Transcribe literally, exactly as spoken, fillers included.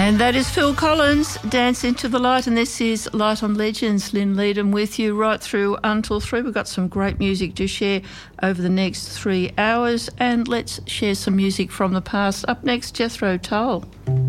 And that is Phil Collins, Dance Into the Light, and this is Light on Legends. Lynn Leadham with you right through until three. We've got some great music to share over the next three hours, and let's share some music from the past. Up next, Jethro Tull.